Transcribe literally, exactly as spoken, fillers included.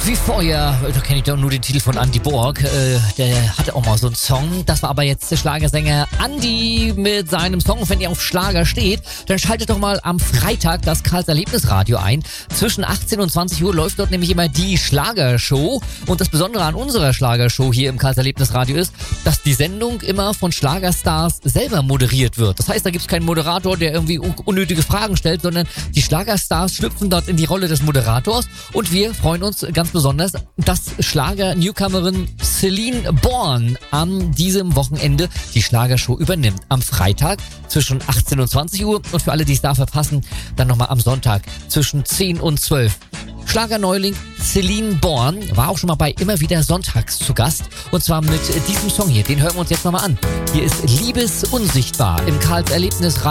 wie Feuer, da kenne ich doch nur den Titel von Andy Borg, äh, der hatte auch mal so einen Song, das war aber jetzt der Schlagersänger Andy mit seinem Song. Wenn ihr auf Schlager steht, dann schaltet doch mal am Freitag das Karls Erlebnisradio ein. Zwischen achtzehn und zwanzig Uhr läuft dort nämlich immer die Schlagershow und das Besondere an unserer Schlagershow hier im Karls Erlebnisradio ist, dass die Sendung immer von Schlagerstars selber moderiert wird. Das heißt, da gibt es keinen Moderator, der irgendwie un- unnötige Fragen stellt, sondern die Schlagerstars schlüpfen dort in die Rolle des Moderators und wir freuen uns ganz besonders, dass Schlager-Newcomerin Celine Born an diesem Wochenende die Schlagershow übernimmt. Am Freitag zwischen achtzehn und zwanzig Uhr und für alle, die es da verpassen, dann nochmal am Sonntag zwischen zehn und zwölf. Schlagerneuling Celine Born war auch schon mal bei Immer wieder Sonntags zu Gast und zwar mit diesem Song hier, den hören wir uns jetzt nochmal an. Hier ist Liebesunsichtbar im Karls Erlebnis